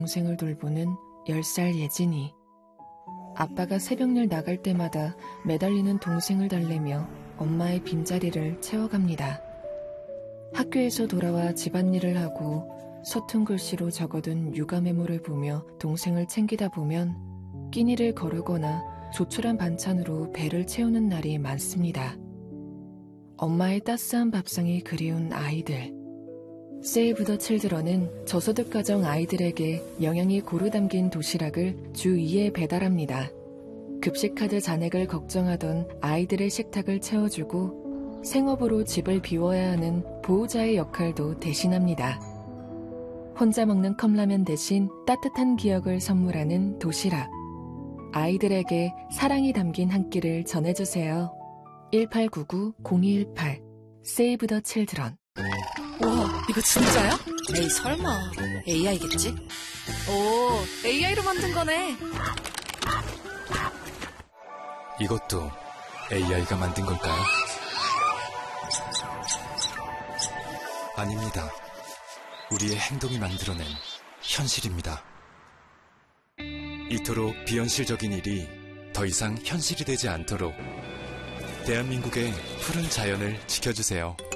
동생을 돌보는 10살 예진이. 아빠가 새벽일 나갈 때마다 매달리는 동생을 달래며 엄마의 빈자리를 채워갑니다. 학교에서 돌아와 집안일을 하고 서툰 글씨로 적어둔 육아 메모를 보며 동생을 챙기다 보면 끼니를 거르거나 조촐한 반찬으로 배를 채우는 날이 많습니다. 엄마의 따스한 밥상이 그리운 아이들. 세이브 더 칠드런은 저소득 가정 아이들에게 영양이 고루 담긴 도시락을 주 2회 배달합니다. 급식카드 잔액을 걱정하던 아이들의 식탁을 채워주고 생업으로 집을 비워야 하는 보호자의 역할도 대신합니다. 혼자 먹는 컵라면 대신 따뜻한 기억을 선물하는 도시락. 아이들에게 사랑이 담긴 한 끼를 전해주세요. 1899-0218 세이브 더 칠드런. 와, 이거 진짜야? 에이, 설마. AI겠지? 오, AI로 만든 거네. 이것도 AI가 만든 걸까요? 아닙니다. 우리의 행동이 만들어낸 현실입니다. 이토록 비현실적인 일이 더 이상 현실이 되지 않도록 대한민국의 푸른 자연을 지켜주세요.